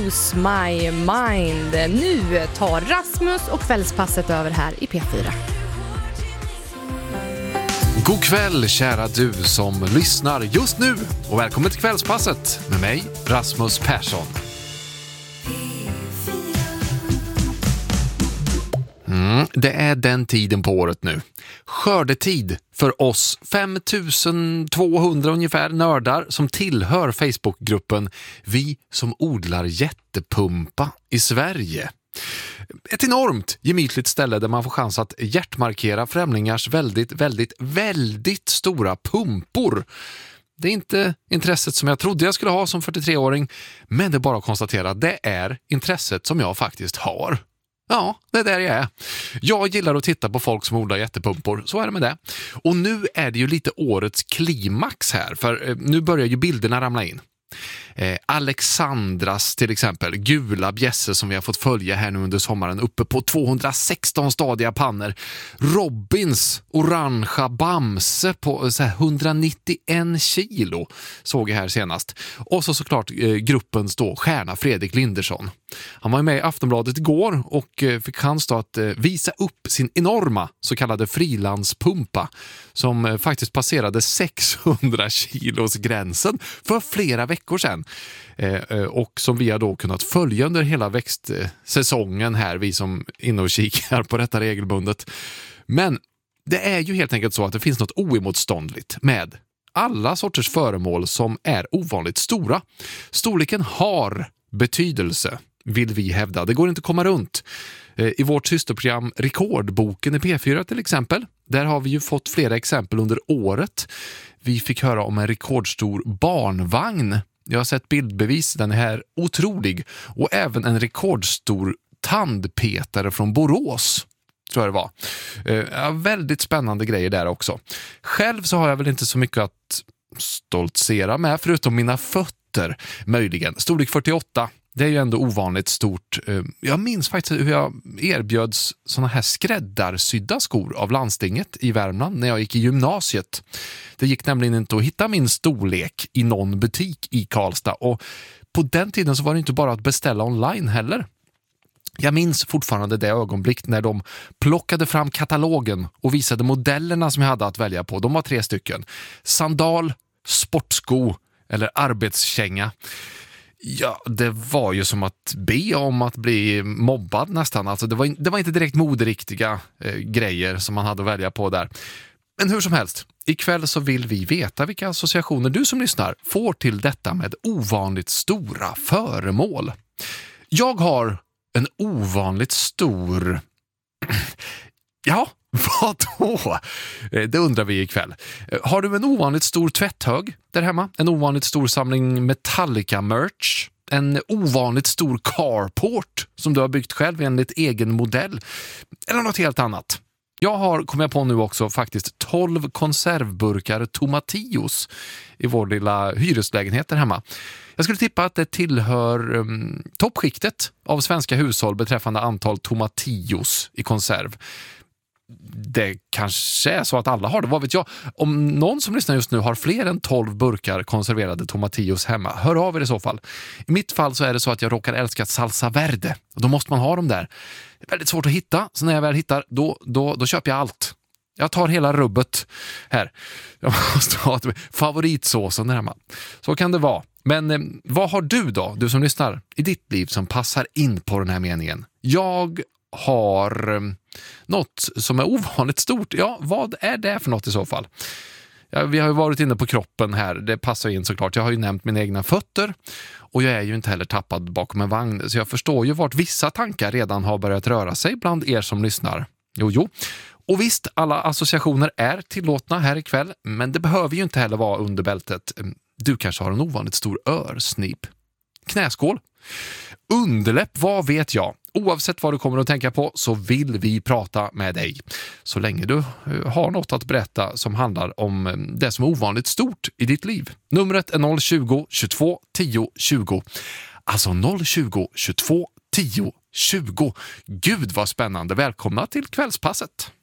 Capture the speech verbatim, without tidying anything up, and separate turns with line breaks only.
Lose My Mind. Nu tar Rasmus och Kvällspasset över här i P fyra.
God kväll kära du som lyssnar just nu och välkommen till Kvällspasset med mig Rasmus Persson. Mm, det är den tiden på året nu. Skördetid för oss fem tusen tvåhundra ungefär nördar som tillhör Facebookgruppen Vi som odlar jättepumpa i Sverige. Ett enormt gemytligt ställe där man får chans att hjärtmarkera främlingars väldigt, väldigt, väldigt stora pumpor. Det är inte intresset som jag trodde jag skulle ha som fyrtiotre-åring, men det är bara att konstatera att det är intresset som jag faktiskt har. Ja, det är där jag är. Jag gillar att titta på folk som odlar jättepumpor, så är det med det. Och nu är det ju lite årets klimax här, för nu börjar ju bilderna ramla in. Eh, Alexandras till exempel, gula bjässe som vi har fått följa här nu under sommaren uppe på tvåhundrasexton stadiga pannor. Robins orangea bamse på så här, hundranittioen kilo såg jag här senast. Och så såklart eh, gruppens då stjärna Fredrik Lindersson. Han var med i Aftonbladet igår och eh, fick chans då att eh, visa upp sin enorma så kallade frilanspumpa som eh, faktiskt passerade sexhundra kilos gränsen för flera veckor sedan. Eh, och som vi har då kunnat följa under hela växtsäsongen här, vi som inne och kikar på detta regelbundet. Men det är ju helt enkelt så att det finns något oemotståndligt med alla sorters föremål som är ovanligt stora. Storleken har betydelse, vill vi hävda. Det går inte att komma runt. I vårt systerprogram Rekordboken i P fyra till exempel, där har vi ju fått flera exempel under året. Vi fick höra om en rekordstor barnvagn. Jag har sett bildbevis, den är här otrolig. Och även en rekordstor tandpetare från Borås, tror jag det var. Ja, väldigt spännande grejer där också. Själv så har jag väl inte så mycket att stoltsera med, förutom mina fötter möjligen. Storlek fyrtioåtta. Det är ju ändå ovanligt stort. Jag minns faktiskt hur jag erbjöds såna här skräddarsydda skor av landstinget i Värmland när jag gick i gymnasiet. Det gick nämligen inte att hitta min storlek i någon butik i Karlstad, och på den tiden så var det inte bara att beställa online heller. Jag minns fortfarande det ögonblick när de plockade fram katalogen och visade modellerna som jag hade att välja på. De var tre stycken. Sandal, sportsko eller arbetskänga. Ja, det var ju som att be om att bli mobbad nästan. Alltså det var, det var inte direkt moderiktiga eh, grejer som man hade att välja på där. Men hur som helst, ikväll så vill vi veta vilka associationer du som lyssnar får till detta med ovanligt stora föremål. Jag har en ovanligt stor... Ja, vad då? Det undrar vi ikväll. Har du en ovanligt stor tvätthög där hemma? En ovanligt stor samling Metallica-merch? En ovanligt stor carport som du har byggt själv enligt egen modell? Eller något helt annat? Jag har, kommer jag på nu också, faktiskt tolv konservburkar tomatillos i vår lilla hyreslägenhet där hemma. Jag skulle tippa att det tillhör um, toppskiktet av svenska hushåll beträffande antal tomatillos i konserv. Det kanske är så att alla har det, vad vet jag. Om någon som lyssnar just nu har fler än tolv burkar konserverade tomatillos hemma, hör av er i så fall. I mitt fall så är det så att jag råkar älska salsa verde, och då måste man ha dem där. Det är väldigt svårt att hitta, så när jag väl hittar, då, då, då köper jag allt. Jag tar hela rubbet här. Jag måste ha favoritsåsen där hemma. Så kan det vara. Men eh, vad har du då, du som lyssnar, i ditt liv som passar in på den här meningen? Jag har eh, något som är ovanligt stort. Ja, vad är det för något i så fall? Ja, vi har ju varit inne på kroppen här. Det passar in såklart. Jag har ju nämnt mina egna fötter. Och jag är ju inte heller tappad bakom en vagn. Så jag förstår ju vart vissa tankar redan har börjat röra sig bland er som lyssnar. Jo, jo. Och visst, alla associationer är tillåtna här ikväll. Men det behöver ju inte heller vara under bältet. Du kanske har en ovanligt stor örsnip. Knäskål. Underläpp, vad vet jag? Oavsett vad du kommer att tänka på så vill vi prata med dig. Så länge du har något att berätta som handlar om det som är ovanligt stort i ditt liv. Numret är noll tjugo, tjugotvå, tio, tjugo. Alltså noll tjugo, tjugotvå, tio, tjugo. Gud vad spännande. Välkomna till Kvällspasset.